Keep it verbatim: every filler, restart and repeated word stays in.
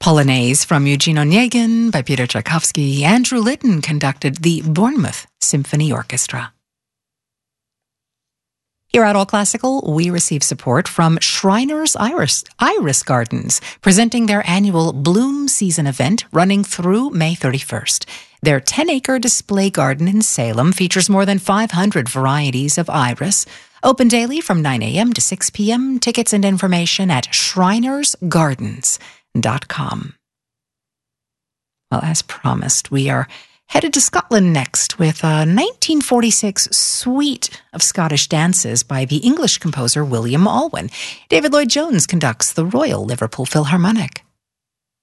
Polonaise from Eugene Onegin by Peter Tchaikovsky. Andrew Litton conducted the Bournemouth Symphony Orchestra. Here at All Classical, we receive support from Shriners Iris, Iris Gardens, presenting their annual Bloom Season event running through May thirty-first. Their ten-acre display garden in Salem features more than five hundred varieties of iris. Open daily from nine a.m. to six p.m. Tickets and information at shriners gardens dot com. Well, as promised, we are headed to Scotland next with a nineteen forty-six suite of Scottish dances by the English composer William Alwyn. David Lloyd-Jones conducts the Royal Liverpool Philharmonic.